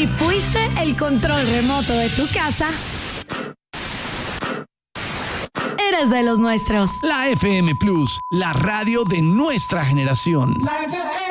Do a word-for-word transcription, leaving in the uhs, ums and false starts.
Si fuiste el control remoto de tu casa, eres de los nuestros. La F M Plus, la radio de nuestra generación. La F M